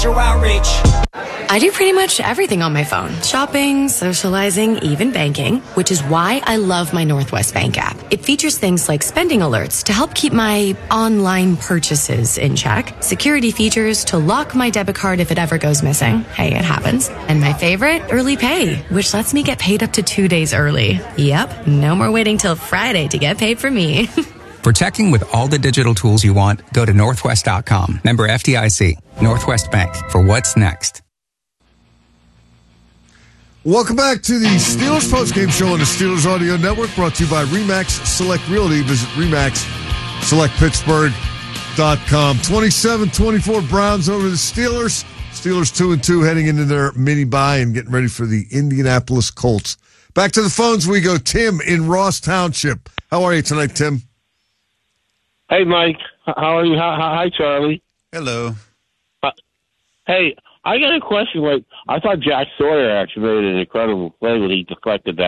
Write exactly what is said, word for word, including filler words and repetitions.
outreach. I do pretty much everything on my phone. Shopping, socializing, even banking, which is why I love my Northwest Bank app. It features things like spending alerts to help keep my online purchases in check, security features to lock my debit card if it ever goes missing. Hey, it happens. And my favorite, Early Pay, which lets me get paid up to two days early. Yep, no more waiting till Friday to get paid for me. For checking with all the digital tools you want, go to northwest dot com. Member F D I C. Northwest Bank. For what's next. Welcome back to the Steelers postgame show on the Steelers Audio Network, brought to you by RE/MAX Select Realty. Visit RE/MAX Select Pittsburgh dot com. twenty-seven twenty-four Browns over the Steelers. Steelers two and two heading into their mini-bye and getting ready for the Indianapolis Colts. Back to the phones we go. Tim in Ross Township. How are you tonight, Tim? Hey, Mike. How are you? Hi, hi Charlie. Hello. Uh, hey, I got a question. Like, I thought Jack Sawyer actually made an incredible play when he deflected that